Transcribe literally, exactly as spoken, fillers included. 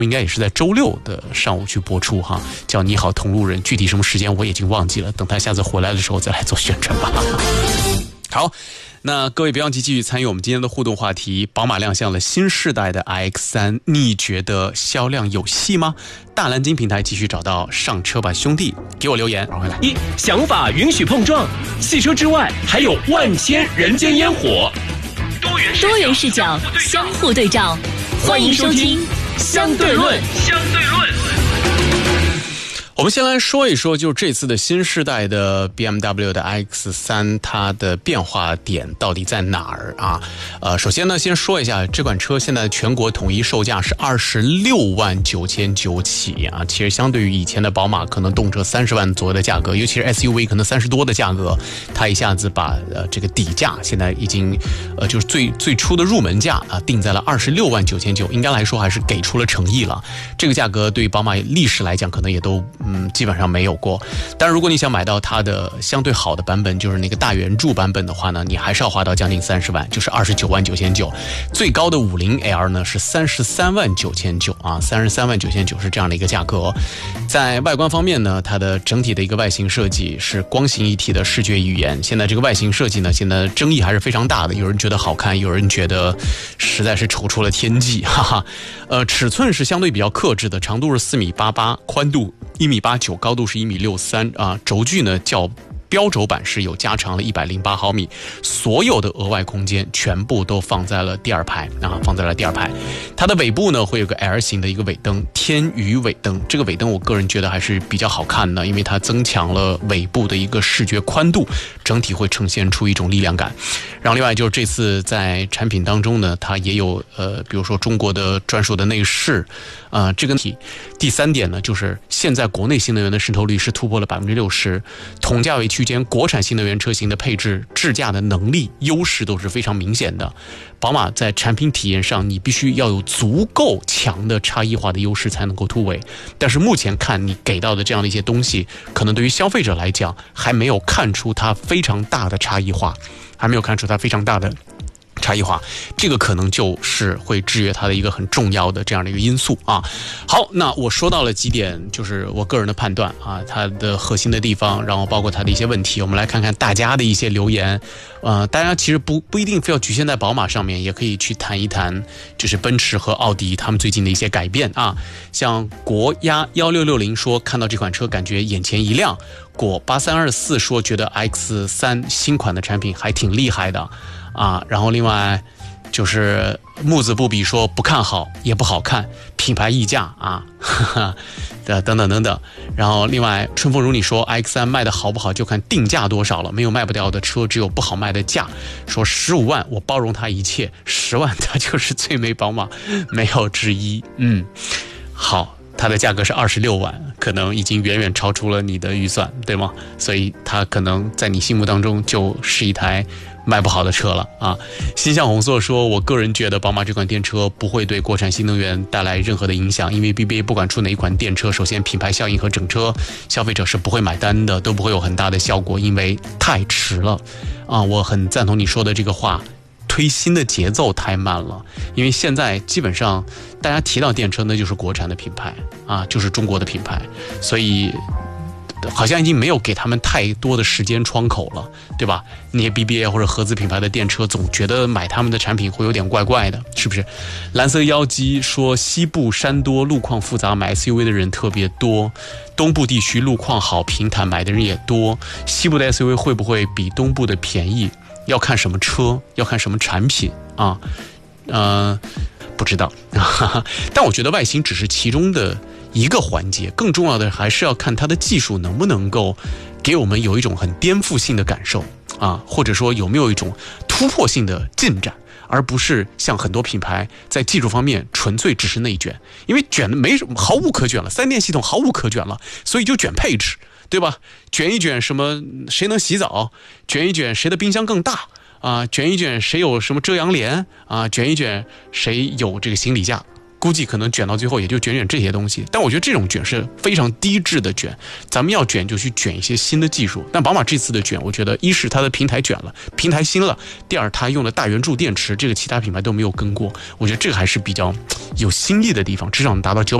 应该也是在周六的上午去播出哈，叫《你好同路人》，具体什么时间我已经忘记了，等他下次回来的时候再来做宣传吧。好，那各位别忘记继续参与我们今天的互动话题。宝马亮相了新世代的 I X 三，你觉得销量有戏吗？大蓝鲸平台继续找到上车吧兄弟，给我留言。回来一，想法允许碰撞，汽车之外还有万千人间烟火， 多元视角相互对照，欢迎收听相对论。 相对论。 我们先来说一说，就是这次的新世代的 B M W 的 I X 三，它的变化点到底在哪儿啊？呃，首先呢，先说一下这款车现在全国统一售价是二十六万九千九起啊，其实相对于以前的宝马，可能动辄三十万左右的价格，尤其是 S U V 可能三十多的价格，它一下子把呃这个底价现在已经呃就是最最初的入门价啊定在了二十六万九千九，应该来说还是给出了诚意了。这个价格对于宝马历史来讲，可能也都。嗯，基本上没有过。但如果你想买到它的相对好的版本，就是那个大圆柱版本的话呢，你还是要花到将近三十万，就是二十九万九千九。最高的五零 L 呢是三十三万九千九啊，三十三万九千九是这样的一个价格。在外观方面呢，它的整体的一个外形设计是光形一体的视觉语言。现在这个外形设计呢，现在争议还是非常大的，有人觉得好看，有人觉得实在是丑出了天际，哈哈。呃，尺寸是相对比较克制的，长度是四米八八，宽度一米八九，高度是一米六三啊，轴距呢较标轴版是有加长了一百零八毫米，所有的额外空间全部都放在了第二排啊，放在了第二排。它的尾部呢会有个 L 型的一个尾灯，天宇尾灯。这个尾灯我个人觉得还是比较好看的，因为它增强了尾部的一个视觉宽度，整体会呈现出一种力量感。然后另外就是这次在产品当中呢，它也有呃，比如说中国的专属的内饰，啊、呃，这个题。第三点呢，就是现在国内新能源的渗透率是突破了百分之六十，同价位区间国产新能源车型的配置、智驾的能力优势都是非常明显的。宝马在产品体验上，你必须要有足够强的差异化的优势才能够突围。但是目前看你给到的这样的一些东西，可能对于消费者来讲，还没有看出它非常大的差异化，还没有看出它非常大的。差异化，这个可能就是会制约它的一个很重要的这样的一个因素啊。好，那我说到了几点，就是我个人的判断啊，它的核心的地方，然后包括它的一些问题，我们来看看大家的一些留言。呃，大家其实不不一定非要局限在宝马上面，也可以去谈一谈，就是奔驰和奥迪他们最近的一些改变啊。像国鸭一六六零说，看到这款车感觉眼前一亮。果八三二四说，觉得 X 三新款的产品还挺厉害的。啊，然后另外就是木子不比说不看好也不好看，品牌溢价啊，哈哈，等等等等。然后另外春风如你说 X 三 卖的好不好就看定价多少了，没有卖不掉的车，只有不好卖的价。说十五万我包容它一切，十万它就是最美宝马，没有之一。嗯，好。它的价格是二十六万，可能已经远远超出了你的预算，对吗？所以它可能在你心目当中就是一台卖不好的车了啊。心向红色说，我个人觉得宝马这款电车不会对国产新能源带来任何的影响，因为 B B A 不管出哪一款电车，首先品牌效应和整车消费者是不会买单的，都不会有很大的效果，因为太迟了啊。我很赞同你说的这个话。推新的节奏太慢了，因为现在基本上大家提到电车那就是国产的品牌啊，就是中国的品牌，所以好像已经没有给他们太多的时间窗口了，对吧？那些 B B A 或者合资品牌的电车总觉得买他们的产品会有点怪怪的，是不是？蓝色妖姬说，西部山多路况复杂，买 S U V 的人特别多，东部地区路况好平坦，买的人也多，西部的 S U V 会不会比东部的便宜？要看什么车，要看什么产品啊，呃，不知道，但我觉得外形只是其中的一个环节，更重要的还是要看它的技术能不能够给我们有一种很颠覆性的感受啊，或者说有没有一种突破性的进展，而不是像很多品牌在技术方面纯粹只是内卷，因为卷的没什么，毫无可卷了，三电系统毫无可卷了，所以就卷配置。对吧？卷一卷什么？谁能洗澡？卷一卷谁的冰箱更大啊？卷一卷谁有什么遮阳帘啊？卷一卷谁有这个行李架估计可能卷到最后也就卷卷这些东西。但我觉得这种卷是非常低质的卷，咱们要卷就去卷一些新的技术。但宝马这次的卷，我觉得一是它的平台卷了，平台新了；第二，它用的大圆柱电池，这个其他品牌都没有跟过。我觉得这个还是比较有新意的地方，至少能达到九百